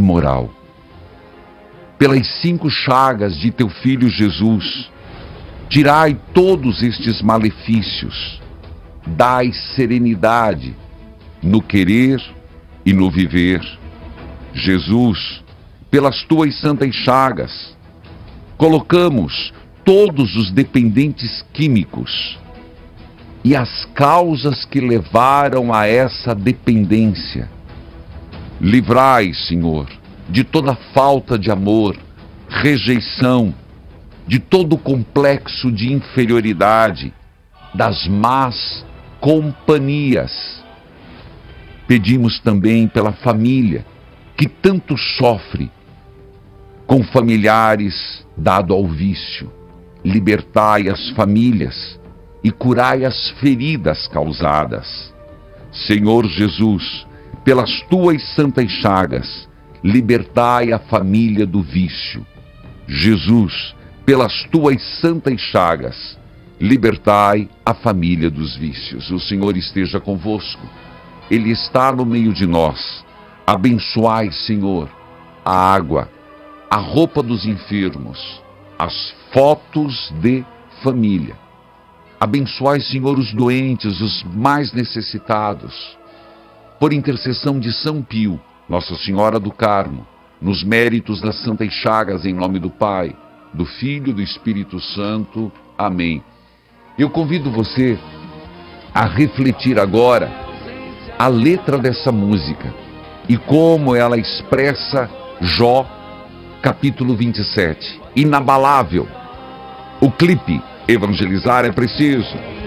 moral. Pelas 5 chagas de teu Filho Jesus, tirai todos estes malefícios, dai serenidade no querer e no viver. Jesus, pelas tuas santas chagas, colocamos todos os dependentes químicos e as causas que levaram a essa dependência. Livrai, Senhor, de toda falta de amor, rejeição, de todo complexo de inferioridade, das más companhias. Pedimos também pela família, que tanto sofre com familiares dado ao vício. Libertai as famílias e curai as feridas causadas. Senhor Jesus, pelas tuas santas chagas, libertai a família do vício. Jesus, pelas tuas santas chagas, libertai a família dos vícios. O Senhor esteja convosco. Ele está no meio de nós. Abençoai, Senhor, a água, a roupa dos enfermos, as fotos de família. Abençoai, Senhor, os doentes, os mais necessitados. Por intercessão de São Pio, Nossa Senhora do Carmo, nos méritos das santas chagas, em nome do Pai, do Filho e do Espírito Santo. Amém. Eu convido você a refletir agora a letra dessa música e como ela expressa Jó, capítulo 27. Inabalável. O clipe Evangelizar é Preciso